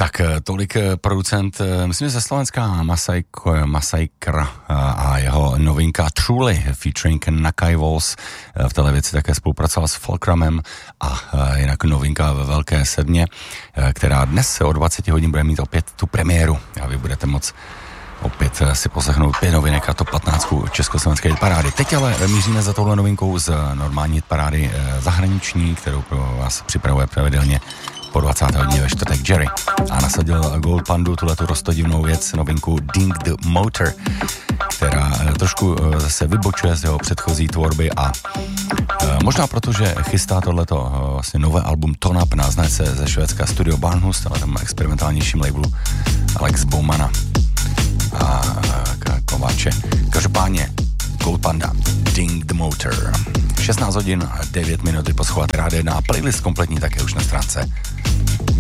Tak tolik producent, myslím, ze Slovenska Masajkr a jeho novinka Truly featuring Nakai Walls. V té věci také spolupracoval s Fulcrumem a jinak novinka ve Velké sedmě, která dnes o 20 hodin bude mít opět tu premiéru a vy budete moc opět si poslechnout 5 novinek a to 15 československé hitparády. Teď ale míříme za touhle novinkou z normální hitparády zahraniční, kterou pro vás připravuje pravidelně po 20. hodině ve čtvrtek Jerry. A nasadil Gold Pandu tuhletu roztodivnou věc, novinku Ding the Motor, která trošku zase vybočuje z jeho předchozí tvorby a možná proto, že chystá tohleto vlastně nové album Tone Up na značce ze Švédska Studio Barnhus, ale tam experimentálnějším labelu Alex Bowmana a Kováče. Každopádně Gold Panda, Ding the Motor. 16 hodin a 9 minut, posloucháte Rádio 1 a playlist kompletní také už na stránce